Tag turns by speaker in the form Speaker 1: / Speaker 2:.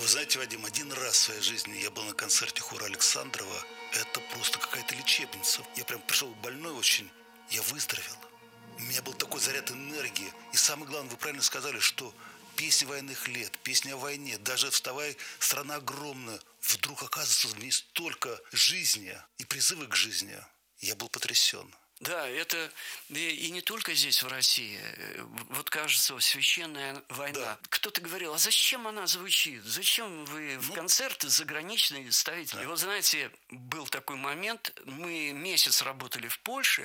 Speaker 1: Вы знаете, Вадим, один раз в своей жизни я был на концерте хора Александрова. Это просто какая-то лечебница. Я прям пришел больной очень, я выздоровел. У меня был такой заряд энергии. И самое главное, вы правильно сказали, что песни военных лет, песни о войне, даже «Вставай, страна огромная», вдруг оказывается в ней столько жизни и призывы к жизни. Я был потрясен.
Speaker 2: Да, это и не только здесь, в России. Вот, кажется, священная война.
Speaker 1: Да.
Speaker 2: Кто-то говорил, а зачем она звучит? Зачем вы в концерты заграничные ставите?
Speaker 1: Да.
Speaker 2: И вот, знаете, был такой момент, мы месяц работали в Польше,